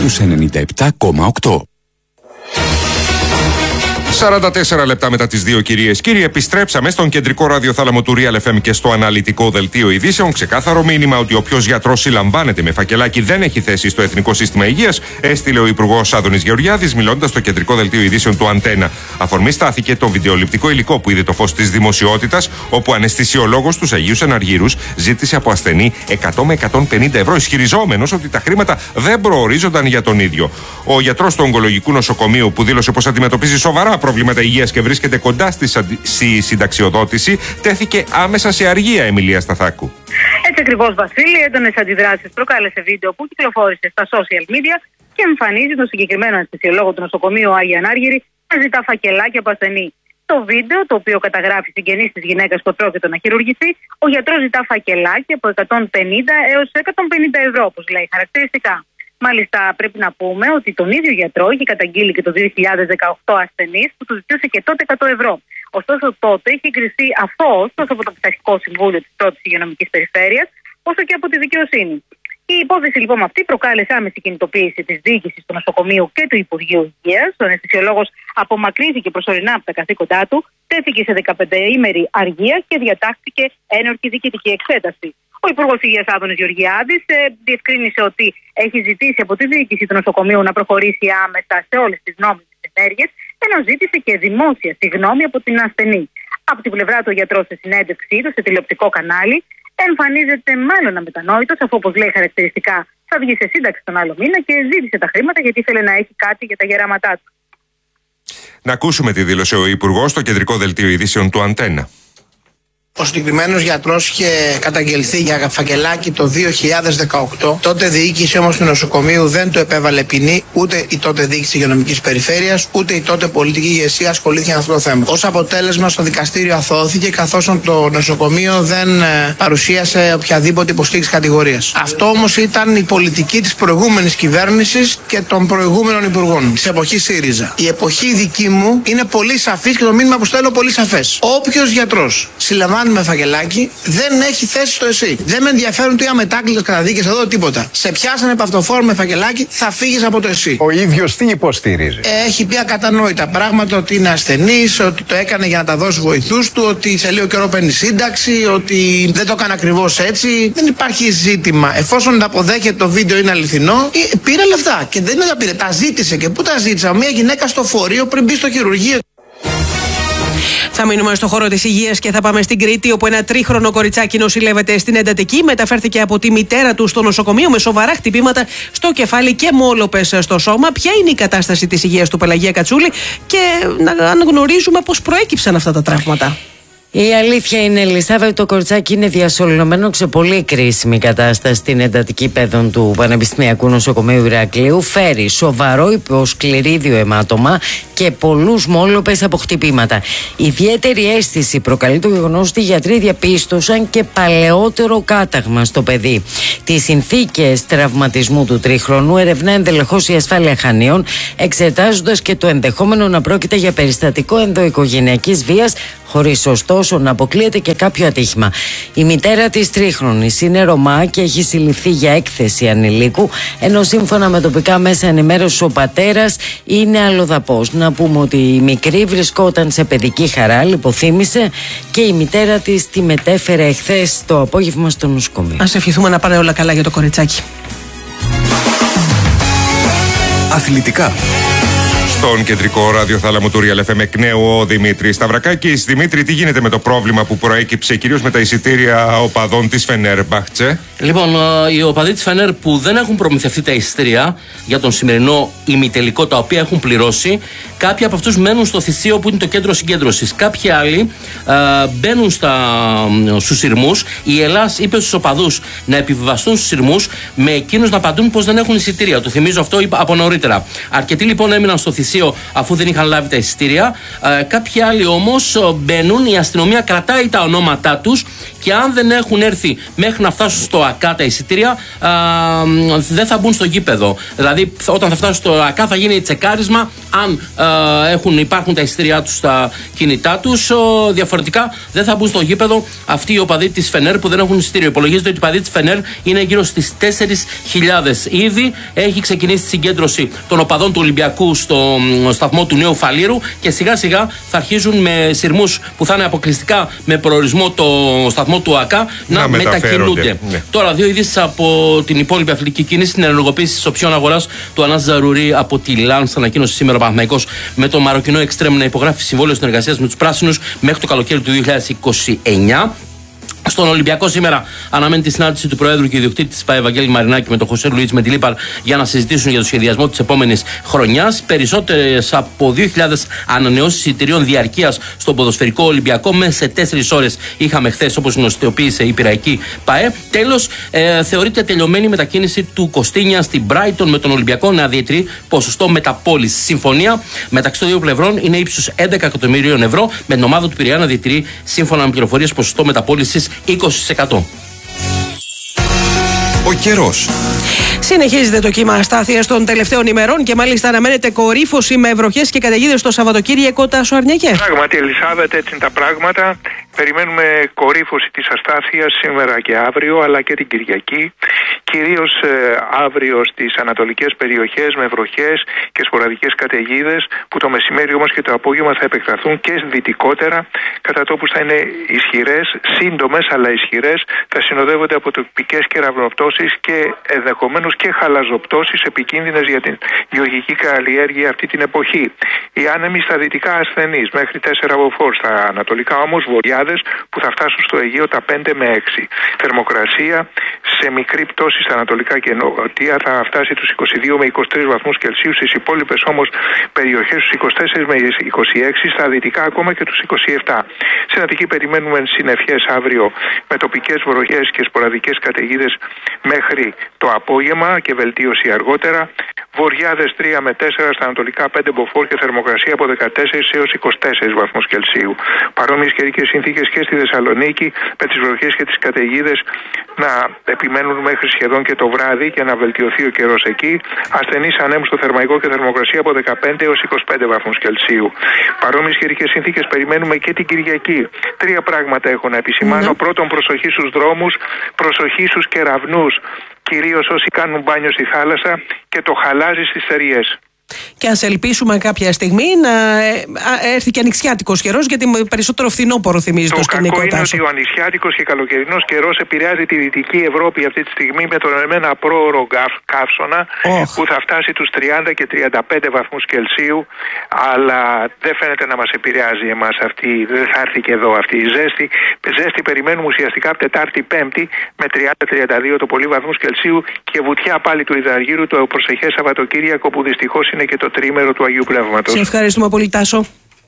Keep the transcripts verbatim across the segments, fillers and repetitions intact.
στους ενενήντα επτά κόμμα οκτώ. σαράντα τέσσερα λεπτά μετά τις δύο, κυρίες κύριοι, επιστρέψαμε στον κεντρικό ραδιοθάλαμο του Real εφ εμ και στο αναλυτικό δελτίο ειδήσεων. Ξεκάθαρο μήνυμα ότι όποιος γιατρός συλλαμβάνεται με φακελάκι δεν έχει θέση στο Εθνικό Σύστημα Υγείας, έστειλε ο Υπουργός Άδωνης Γεωργιάδης, μιλώντας στο κεντρικό δελτίο ειδήσεων του Αντένα. Αφορμή στάθηκε το βιντεοληπτικό υλικό που είδε το φως της δημοσιότητας, όπου ο αναισθησιολόγος τους Αγίους Εναργύρους ζήτησε από ασθενή εκατό με εκατόν πενήντα ευρώ, ισχυριζόμενος ότι τα χρήματα δεν προορίζονταν για τον ίδιο. Ο γιατρός του Ογκολογικού Νοσοκομείου, που δήλωσε πως αντιμετωπίζει σοβαρά προβλήματα υγείας και βρίσκεται κοντά στη, στη συνταξιοδότηση, τέθηκε άμεσα σε αργία. Εμιλία Σταθάκου. Έτσι ακριβώς, Βασίλη, έντονες αντιδράσεις προκάλεσε βίντεο που κυκλοφόρησε στα social media και εμφανίζει τον συγκεκριμένο αναισθησιολόγο του νοσοκομείου Άγια Ανάργυρη να ζητά φακελάκια από ασθενή. Το βίντεο, το οποίο καταγράφει συγγενείς της γυναίκας που πρόκειται να χειρουργηθεί, ο γιατρός ζητά φακελάκια από εκατόν πενήντα έως εκατόν πενήντα ευρώ, όπως λέει χαρακτηριστικά. Μάλιστα, πρέπει να πούμε ότι τον ίδιο γιατρό είχε καταγγείλει και το δύο χιλιάδες δεκαοκτώ ασθενής που του ζητούσε και τότε εκατό ευρώ. Ωστόσο, τότε είχε εγκριθεί αφός τόσο από το Πειθαρχικό Συμβούλιο της πρώτης Υγειονομικής Περιφέρειας, όσο και από τη δικαιοσύνη. Η υπόθεση λοιπόν αυτή προκάλεσε άμεση κινητοποίηση της διοίκησης του νοσοκομείου και του Υπουργείου Υγείας. Ο αναισθησιολόγος απομακρύνθηκε προσωρινά από τα καθήκοντά του, τέθηκε σε δεκαπενταήμερη αργία και διατάχθηκε ένορκη διοικητική εξέταση. Ο Υπουργός Υγείας Άδωνης Γεωργιάδης ε, διευκρίνησε ότι έχει ζητήσει από τη διοίκηση του νοσοκομείου να προχωρήσει άμεσα σε όλες τις νόμιμες ενέργειες, ενώ ζήτησε και δημόσια συγγνώμη από την ασθενή. Από την πλευρά του, ο γιατρός σε συνέντευξή του σε τηλεοπτικό κανάλι εμφανίζεται μάλλον αμετανόητος, αφού, όπως λέει χαρακτηριστικά, θα βγει σε σύνταξη τον άλλο μήνα και ζήτησε τα χρήματα γιατί ήθελε να έχει κάτι για τα γεράματά του. Να ακούσουμε τη δήλωσε ο Υπουργός στο κεντρικό δελτίο ειδήσεων του Αντένα. Ο συγκεκριμένος γιατρός είχε καταγγελθεί για φακελάκι το δύο χιλιάδες δεκαοκτώ. Τότε διοίκηση όμως του νοσοκομείου δεν του επέβαλε ποινή, ούτε η τότε διοίκηση υγειονομικής περιφέρειας, ούτε η τότε πολιτική ηγεσία ασχολήθηκε με αυτό το θέμα. Ως αποτέλεσμα, στο δικαστήριο αθώθηκε, καθώς το νοσοκομείο δεν παρουσίασε οποιαδήποτε υποστήριξη κατηγορίας. Αυτό όμως ήταν η πολιτική της προηγούμενης κυβέρνησης και των προηγούμενων υπουργών, της εποχής ΣΥΡΙΖΑ. Η εποχή δική μου είναι πολύ σαφής και το μήνυμα που στέλνω πολύ σαφές. Όποιος γιατρός συλλαμβάνει με φακελάκι δεν έχει θέση στο ΕΣΥ. Δεν με ενδιαφέρουν τι αμετάκλητες καταδίκες εδώ, τίποτα. Σε πιάσανε από αυτοφόρο με φακελάκι, θα φύγεις από το ΕΣΥ. Ο ίδιος τι υποστηρίζει? Έχει πει ακατανόητα πράγματα, ότι είναι ασθενής, ότι το έκανε για να τα δώσει βοηθούς του, ότι σε λίγο καιρό παίρνει σύνταξη, ότι δεν το έκανε ακριβώς έτσι. Δεν υπάρχει ζήτημα. Εφόσον τα αποδέχεται το βίντεο είναι αληθινό, πήρε λεφτά. Και δεν είναι τα πήρε, τα ζήτησε. Και πού τα ζήτησε? Μια γυναίκα στο φορείο πριν μπει στο χειρουργείο. Θα μείνουμε στο χώρο της υγείας και θα πάμε στην Κρήτη, όπου ένα τρίχρονο κοριτσάκι νοσηλεύεται στην εντατική. Μεταφέρθηκε από τη μητέρα του στο νοσοκομείο με σοβαρά χτυπήματα στο κεφάλι και μόλοπες στο σώμα. Ποια είναι η κατάσταση της υγείας του, Πελαγία Κατσούλη, και να αναγνωρίζουμε πώς προέκυψαν αυτά τα τραύματα? Η αλήθεια είναι, Ελισάβετ, το κοριτσάκι είναι διασωληνωμένο σε πολύ κρίσιμη κατάσταση στην εντατική παιδών του Πανεπιστημιακού Νοσοκομείου Ηρακλείου. Φέρει σοβαρό υποσκληρίδιο αιμάτωμα και πολλούς μόλοπες από χτυπήματα. Ιδιαίτερη αίσθηση προκαλεί το γεγονός ότι οι γιατροί διαπίστωσαν και παλαιότερο κάταγμα στο παιδί. Τις συνθήκες τραυματισμού του τρίχρονου ερευνά ενδελεχώς η ασφάλεια Χανίων, εξετάζοντας και το ενδεχόμενο να πρόκειται για περιστατικό ενδοοικογενειακής βίας, χωρίς ωστόσο να αποκλείεται και κάποιο ατύχημα. Η μητέρα της τρίχρονης είναι Ρωμά και έχει συλληφθεί για έκθεση ανηλίκου, ενώ σύμφωνα με τοπικά μέσα ενημέρωσης ο πατέρας είναι αλλοδαπός. Να πούμε ότι η μικρή βρισκόταν σε παιδική χαρά, λιποθύμησε, και η μητέρα της τη μετέφερε εχθές το απόγευμα στο νοσοκομείο. Ας ευχηθούμε να πάνε όλα καλά για το κοριτσάκι. Αθλητικά. Στον κεντρικό ραδιοθάλαμο του Real εφ εμ εκ νέου ο Δημήτρης Σταυρακάκης. Δημήτρη, τι γίνεται με το πρόβλημα που προέκυψε κυρίως με τα εισιτήρια οπαδών της Φενέρμπαχτσε? Λοιπόν, οι οπαδοί της Φενέρ που δεν έχουν προμηθευτεί τα εισιτήρια για τον σημερινό ημιτελικό, τα οποία έχουν πληρώσει, κάποιοι από αυτούς μένουν στο Θησίο, που είναι το κέντρο συγκέντρωσης. Κάποιοι άλλοι α, μπαίνουν στα, στους σειρμούς. Η Ελλάς είπε στους οπαδούς να επιβιβαστούν στους σειρμούς, με εκείνους να απαντούν πως δεν έχουν εισιτήρια. Το θυμίζω αυτό από νωρίτερα. Αρκετοί λοιπόν έμειναν στο Θησίο αφού δεν είχαν λάβει τα εισιτήρια. Ε, κάποιοι άλλοι όμως μπαίνουν, η αστυνομία κρατάει τα ονόματά τους Και αν δεν έχουν έρθει μέχρι να φτάσουν στο ΑΚΑ τα εισιτήρια, α, δεν θα μπουν στο γήπεδο. Δηλαδή, όταν θα φτάσουν στο ΑΚΑ, θα γίνει τσεκάρισμα αν α, έχουν, υπάρχουν τα εισιτήριά τους στα κινητά τους. Διαφορετικά, δεν θα μπουν στο γήπεδο αυτοί οι οπαδοί της Φενέρ που δεν έχουν εισιτήριο. Υπολογίζεται ότι οι οπαδοί της Φενέρ είναι γύρω στις τέσσερις χιλιάδες. Ήδη έχει ξεκινήσει η συγκέντρωση των οπαδών του Ολυμπιακού στο σταθμό του Νέου Φαλήρου και σιγά σιγά θα αρχίζουν με σειρμούς που θα είναι αποκλειστικά με προορισμό το σταθμό του ΑΚΑ να, να μετακινούνται. Ναι. Τώρα, δύο ειδήσεις από την υπόλοιπη αθλητική κίνηση. Την ενεργοποίηση της οψιών αγοράς του Ανάς Ζαρουρί από τη Λάνς. Ανακοίνωσε σήμερα ο Παναθηναϊκός με τον Μαροκινό Εξτρέμ να υπογράφει συμβόλαιο συνεργασίας με τους πράσινους μέχρι το καλοκαίρι του δύο χιλιάδες είκοσι εννιά. Στον Ολυμπιακό σήμερα αναμένει τη συνάντηση του Προέδρου και ιδιοκτήτη της ΠΑΕ Βαγγέλη Μαρινάκη με τον Χωσέ Λουίτς Μεντιλίπαρ για να συζητήσουν για το σχεδιασμό της επόμενης χρονιάς. Περισσότερες από δύο χιλιάδες ανανεώσεις εισιτηρίων διαρκείας στον ποδοσφαιρικό Ολυμπιακό μέσα σε τέσσερις ώρες είχαμε χθες, όπως γνωστοποιήσε η Πειραϊκή ΠΑΕ. Τέλος, ε, θεωρείται τελειωμένη η μετακίνηση του Κωστίνια στην Brighton με τον Ολυμπιακό να διατηρεί ποσοστό μεταπώληση. Συμφωνία μεταξύ των δύο πλευρών είναι ύψους έντεκα εκατομμυρίων ευρώ, με την ομάδα του Πειραιά να διατηρεί σύμφωνα με πληροφορίες ποσοστό μεταπώλησης είκοσι τοις εκατό. Ο καιρός. Συνεχίζεται το κύμα αστάθειας των τελευταίων ημερών και μάλιστα αναμένεται κορύφωση με βροχές και καταιγίδες το Σαββατοκύριακο. Τάσο Αρνιακέ. Πράγματι, Ελισάβετ, έτσι είναι τα πράγματα. Περιμένουμε κορύφωση της αστάθειας σήμερα και αύριο, αλλά και την Κυριακή. Κυρίως ε, αύριο στις ανατολικές περιοχές με βροχές και σποραδικές καταιγίδες, που το μεσημέρι όμως και το απόγευμα θα επεκταθούν και δυτικότερα, κατά τόπους θα είναι ισχυρές, σύντομες αλλά ισχυρές, θα συνοδεύονται από τοπικές κεραυνοπτώσεις και ενδεχομένως και χαλαζοπτώσεις επικίνδυνες για την γεωργική καλλιέργεια αυτή την εποχή. Οι άνεμοι στα δυτικά ασθενείς μέχρι τέσσερα μποφόρ, στα ανατολικά όμως βορειάδες που θα φτάσουν στο Αιγαίο τα πέντε με έξι. Θερμοκρασία σε μικρή πτώση στα ανατολικά και νότια θα φτάσει τους είκοσι δύο με είκοσι τρεις βαθμούς Κελσίου, στις υπόλοιπες όμως περιοχές τους είκοσι τέσσερα με είκοσι έξι, στα δυτικά ακόμα και τους είκοσι επτά. Στην Αττική περιμένουμε συννεφιές αύριο με τοπικές βροχές και σποραδικές καταιγίδες μέχρι το απόγευμα και βελτίωση αργότερα. Βοριάδες τρία με τέσσερα, στα ανατολικά πέντε μποφόρ και θερμοκρασία από δεκατέσσερα έως είκοσι τέσσερα βαθμούς Κελσίου. Παρόμοιες καιρικές συνθήκες και στη Θεσσαλονίκη, με τις βροχές και τις καταιγίδες να επιμένουν μέχρι σχεδόν και το βράδυ και να βελτιωθεί ο καιρός εκεί. Ασθενείς ανέμους στο Θερμαϊκό και θερμοκρασία από δεκαπέντε έως είκοσι πέντε βαθμούς Κελσίου. Παρόμοιες καιρικές συνθήκες περιμένουμε και την Κυριακή. Τρία πράγματα έχω να επισημάνω. Mm-hmm. Πρώτον, προσοχή στους δρόμους, προσοχή στους κεραυνούς, κυρίως όσοι κάνουν μπάνιο στη θάλασσα, και το χαλάζι στις θεριές. Και ας ελπίσουμε κάποια στιγμή να έρθει και ανοιξιάτικος καιρός, γιατί περισσότερο φθινόπωρο θυμίζει το, το σκηνικό. Το κακό είναι ότι ο ανοιξιάτικος και καλοκαιρινός καιρός επηρεάζει τη Δυτική Ευρώπη αυτή τη στιγμή με τον ένα πρόωρο καύσωνα oh. που θα φτάσει τους τριάντα και τριάντα πέντε βαθμούς Κελσίου, αλλά δεν φαίνεται να μας επηρεάζει εμάς αυτή, δεν θα έρθει και εδώ αυτή η ζέστη. Ζέστη περιμένουμε ουσιαστικά από Τετάρτη Πέμπτη με τριάντα με τριάντα δύο το πολύ βαθμούς Κελσίου και βουτιά πάλι του Ιδαργύρου το προσεχές Σαββατοκύριακο, που δυστυχώς είναι και το τρίμερο του Αγίου Πνεύματος. Σε ευχαριστούμε πολύ, Τάσο.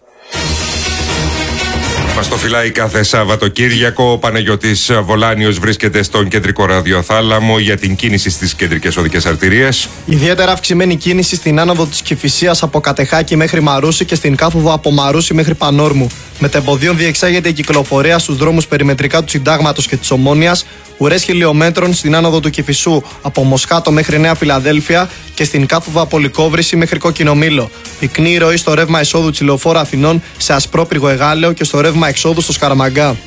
Μας το φυλάει κάθε Σαββατοκύριακο. Ο Παναγιώτης Βολάνιος βρίσκεται στον κεντρικό ραδιοθάλαμο για την κίνηση στις κεντρικές οδικές αρτηρίες. Ιδιαίτερα αυξημένη κίνηση στην άνοδο της Κηφισίας από Κατεχάκη μέχρι Μαρούσι και στην κάθοδο από Μαρούσι μέχρι Πανόρμου. Μετεμποδίων διεξάγεται η κυκλοφορία στους δρόμους περιμετρικά του Συντάγματος και της Ομόνοιας, ουρές χιλιόμετρων στην άνοδο του Κηφισού από Μοσχάτο μέχρι Νέα Φιλαδέλφια και στην κάθοδο από Λυκόβρηση μέχρι Κόκκινο Μήλο. Πυκνή ροή στο ρεύμα εισόδου της Λεωφόρου Αθηνών σε Ασπρόπυργο Εγάλεο και στο ρεύμα εξόδου στο Σκαραμαγκά.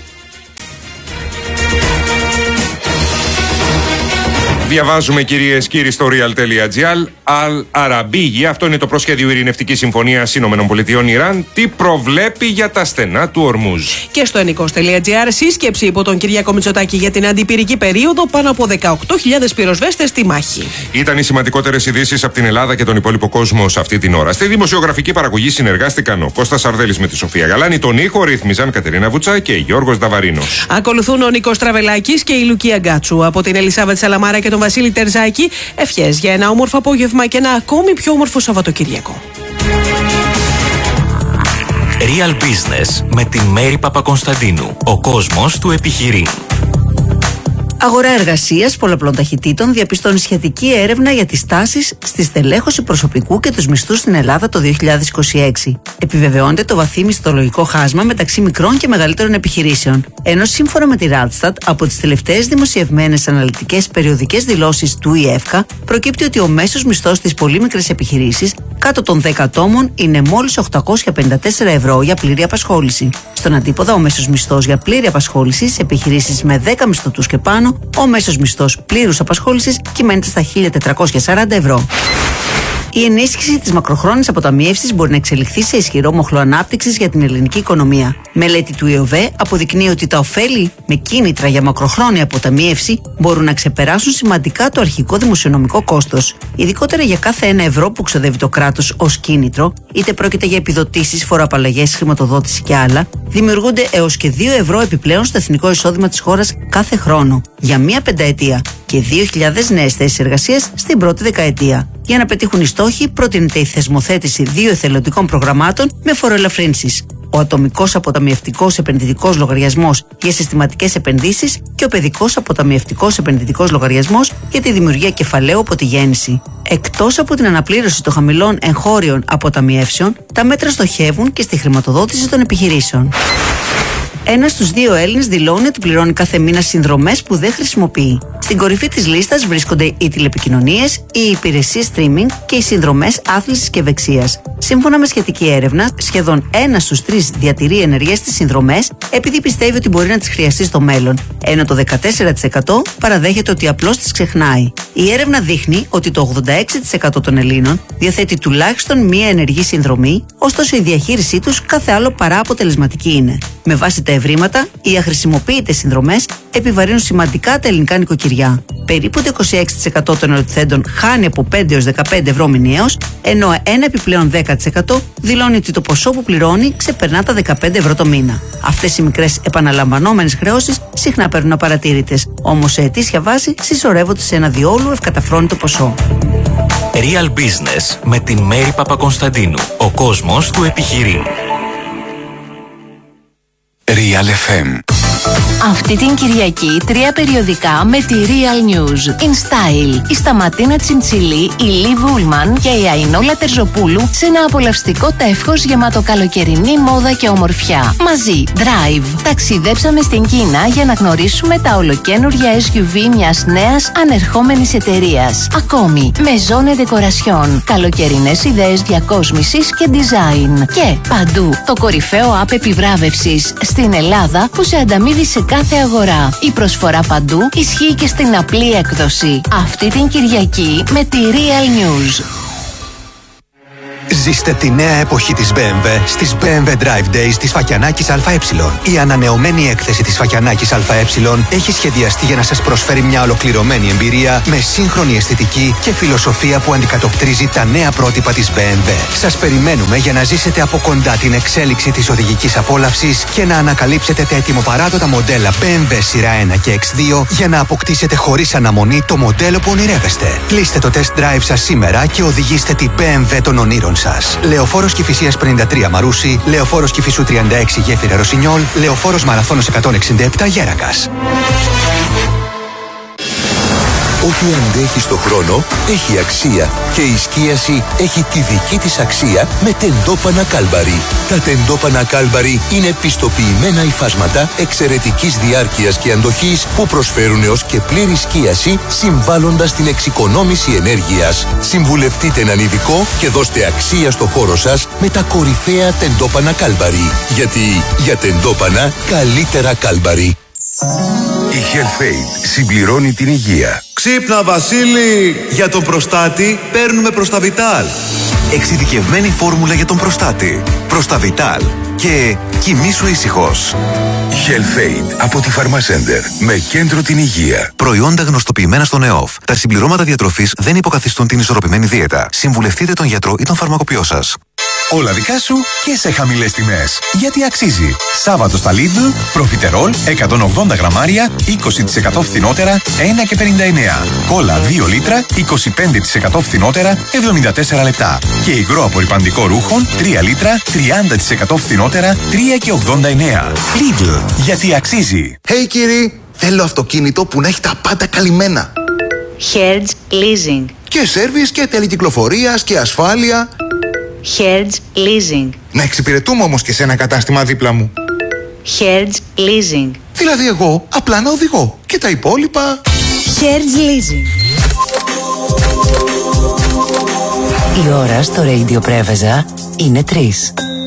Διαβάζουμε, κυρίες και κύριοι, στο real.gr. Αλ-Αραμπίγη, αυτό είναι το προσχέδιο ειρηνευτικής συμφωνίας ΗΠΑ Ιράν. Τι προβλέπει για τα στενά του Ορμούζ. Και στο ενικός.gr, σύσκεψη υπό τον Κυριάκο Μητσοτάκη για την αντιπυρική περίοδο, πάνω από δεκαοκτώ χιλιάδες πυροσβέστες στη μάχη. Ήταν οι σημαντικότερες ειδήσεις από την Ελλάδα και τον υπόλοιπο κόσμο σε αυτή την ώρα. Στη δημοσιογραφική παραγωγή συνεργάστηκαν ο Κώστας Αρδέλης με τη Σοφία Γαλάνη, τον ήχο ρύθμιζαν Κατερίνα Βουτσά και Γιώργος Νταβαρίνος. Ακολουθούν ο Νίκος Τραβελάκης και η Λουκία Γκάτσου. Από την Ελισάβετ Σαλαμάρα και τον Βασίλη Τερζάκη, ευχές για ένα όμορφο απόγευμα και ένα ακόμη πιο όμορφο Σαββατοκύριακο. Real Business με τη Μέρη Παπακονσταντίνου. Ο κόσμος του επιχειρεί. Αγορά εργασίας πολλαπλών ταχυτήτων διαπιστώνει σχετική έρευνα για τις τάσεις στη στελέχωση προσωπικού και τους μισθούς στην Ελλάδα το δύο χιλιάδες είκοσι έξι. Επιβεβαιώνεται το βαθύ μισθολογικό χάσμα μεταξύ μικρών και μεγαλύτερων επιχειρήσεων. Ενώ σύμφωνα με τη Randstad, από τις τελευταίες δημοσιευμένες αναλυτικές περιοδικές δηλώσεις του ΙΕΦΚΑ, προκύπτει ότι ο μέσος μισθός στις πολύ μικρές επιχειρήσεις κάτω των δέκα ατόμων είναι μόλις οκτακόσια πενήντα τέσσερα ευρώ για πλήρη απασχόληση. Στον αντίποδα, ο μέσος μισθός για πλήρη απασχόληση σε επιχειρήσεις με δέκα μισθωτούς και πάνω, ο μέσος μισθός πλήρους απασχόλησης κυμαίνεται στα χίλια τετρακόσια σαράντα ευρώ. Η ενίσχυση της μακροχρόνιας αποταμίευσης μπορεί να εξελιχθεί σε ισχυρό μοχλό ανάπτυξης για την ελληνική οικονομία. Μελέτη του ΙΟΒΕ αποδεικνύει ότι τα ωφέλη με κίνητρα για μακροχρόνια αποταμίευση μπορούν να ξεπεράσουν σημαντικά το αρχικό δημοσιονομικό κόστος. Ειδικότερα για κάθε ένα ευρώ που ξοδεύει το κράτος ως κίνητρο, είτε πρόκειται για επιδοτήσεις, φοροαπαλλαγές, χρηματοδότηση και άλλα, δημιουργούνται έως και δύο ευρώ επιπλέον στο εθνικό εισόδημα της χώρας κάθε χρόνο, για μία πενταετία, και δύο χιλιάδες νέες θέσεις εργασίας στην πρώτη δεκαετία. Για να πετύχουν οι στόχοι, προτείνεται η θεσμοθέτηση δύο εθελοντικών προγραμμάτων με φοροελαφρύνσεις. Ο ατομικός αποταμιευτικός επενδυτικός λογαριασμός για συστηματικές επενδύσεις και ο παιδικός αποταμιευτικός επενδυτικός λογαριασμός για τη δημιουργία κεφαλαίου από τη γέννηση. Εκτός από την αναπλήρωση των χαμηλών εγχώριων αποταμιεύσεων, τα μέτρα στοχεύουν και στη χρηματοδότηση των επιχειρήσεων. Ένας στους δύο Έλληνες δηλώνει ότι πληρώνει κάθε μήνα συνδρομές που δεν χρησιμοποιεί. Στην κορυφή της λίστας βρίσκονται οι τηλεπικοινωνίες, οι υπηρεσίες streaming και οι συνδρομές άθλησης και ευεξίας. Σύμφωνα με σχετική έρευνα, σχεδόν ένας στους τρεις διατηρεί ενεργές τις συνδρομές επειδή πιστεύει ότι μπορεί να τις χρειαστεί στο μέλλον, ενώ το δεκατέσσερα τοις εκατό παραδέχεται ότι απλώς τις ξεχνάει. Η έρευνα δείχνει ότι το ογδόντα έξι τοις εκατό των Ελλήνων διαθέτει τουλάχιστον μία ενεργή συνδρομή, ωστόσο η διαχείρισή τους κάθε άλλο παρά αποτελεσματική είναι. Με βάση τα ευρήματα, οι αχρησιμοποιητές συνδρομές επιβαρύνουν σημαντικά τα ελληνικά νοικοκυριά. Περίπου το είκοσι έξι τοις εκατό των ερωτηθέντων χάνει από πέντε έως δεκαπέντε ευρώ μηνιαίως, ενώ ένα επιπλέον δέκα τοις εκατό δηλώνει ότι το ποσό που πληρώνει ξεπερνά τα δεκαπέντε ευρώ το μήνα. Αυτές οι μικρές επαναλαμβανόμενες χρεώσεις συχνά παίρνουν απαρατήρητες, όμως σε ετήσια βάση συσσωρεύονται σε ένα διόλου ευκαταφρόνητο ποσό. Real Business με την Μέρη Παπακωνσταντίνου. Ο κόσμος του επιχειρεί. Real εφ εμ. Αυτή την Κυριακή τρία περιοδικά με τη Real News. In Style, η Σταματίνα Τσιντσιλή, η Λι Βούλμαν και η Αϊνόλα Τερζοπούλου σε ένα απολαυστικό τεύχος γεμάτο καλοκαιρινή μόδα και ομορφιά. Μαζί, Drive. Ταξιδέψαμε στην Κίνα για να γνωρίσουμε τα ολοκαίνουργια ες γιου βι μιας νέας ανερχόμενης εταιρείας. Ακόμη, Maison Decoration. Καλοκαιρινές ιδέες διακόσμησης και design. Και παντού, το κορυφαίο app επιβράβευσης στην Ελλάδα που σε ανταμείβει σε κάθε αγορά. Η προσφορά παντού ισχύει και στην απλή έκδοση. Αυτή την Κυριακή με τη Real News. Ζήστε τη νέα εποχή της μπι εμ ντάμπλιου στις μπι εμ ντάμπλιου Drive Days της Φακιανάκης ΑΕ. Η ανανεωμένη έκθεση της Φακιανάκης ΑΕ έχει σχεδιαστεί για να σας προσφέρει μια ολοκληρωμένη εμπειρία με σύγχρονη αισθητική και φιλοσοφία που αντικατοπτρίζει τα νέα πρότυπα της μπι εμ ντάμπλιου. Σας περιμένουμε για να ζήσετε από κοντά την εξέλιξη της οδηγικής απόλαυσης και να ανακαλύψετε τα ετοιμοπαράδοτα μοντέλα μπι εμ ντάμπλιου σειρά ένα και εξ δύο για να αποκτήσετε χωρίς αναμονή το μοντέλο που ονειρεύεστε. Κλείστε το test drive σας σήμερα και οδηγήστε την μπι εμ ντάμπλιου των ονείρων σας. Λεωφόρος Κηφισίας πενήντα τρία Μαρούσι, Λεωφόρος Κηφισού τριάντα έξι Γέφυρα Ρωσινιόλ, Λεωφόρος Μαραθώνος εκατόν εξήντα επτά Γέρακας. Ό,τι αντέχει στο χρόνο έχει αξία και η σκίαση έχει τη δική της αξία με τεντόπανα Κάλμπαρι. Τα τεντόπανα Κάλμπαρι είναι πιστοποιημένα υφάσματα εξαιρετικής διάρκειας και αντοχής που προσφέρουν έως και πλήρη σκίαση συμβάλλοντας στην εξοικονόμηση ενέργειας. Συμβουλευτείτε έναν ειδικό και δώστε αξία στο χώρο σας με τα κορυφαία τεντόπανα Κάλμπαρι. Γιατί για τεντόπανα καλύτερα Κάλμπαρι. Η HealthAid συμπληρώνει την υγεία. Ξύπνα Βασίλη! Για τον προστάτη παίρνουμε Προσταβιτάλ. Εξειδικευμένη φόρμουλα για τον προστάτη. Προσταβιτάλ. Και κοιμήσου ήσυχος. HealthAid από τη Pharmacenter με κέντρο την υγεία. Προϊόντα γνωστοποιημένα στον ΕΟΦ. Τα συμπληρώματα διατροφής δεν υποκαθιστούν την ισορροπημένη δίαιτα. Συμβουλευτείτε τον γιατρό ή τον φαρμακοποιό σας. Όλα δικά σου και σε χαμηλές τιμές. Γιατί αξίζει. Σάββατο στα Lidl, προφιτερόλ εκατόν ογδόντα γραμμάρια, είκοσι τοις εκατό φθηνότερα, ένα και πενήντα εννέα. Κόλλα δύο λίτρα, είκοσι πέντε τοις εκατό φθηνότερα, εβδομήντα τέσσερα λεπτά. Και υγρό απορρυπαντικό ρούχων, τρία λίτρα, τριάντα τοις εκατό φθηνότερα, τρία και ογδόντα εννέα. Lidl, γιατί αξίζει. Hey κύριοι, Θέλω αυτοκίνητο που να έχει τα πάντα καλυμμένα. Hertz Leasing. Και σέρβις και τελικυκλοφορίας και ασφάλεια. Hertz Leasing. Να εξυπηρετούμε όμως και σε ένα κατάστημα δίπλα μου. Hertz Leasing. Δηλαδή εγώ απλά να οδηγώ και τα υπόλοιπα. Hertz Leasing. Η ώρα στο Radio Πρέβεζα είναι τρεις.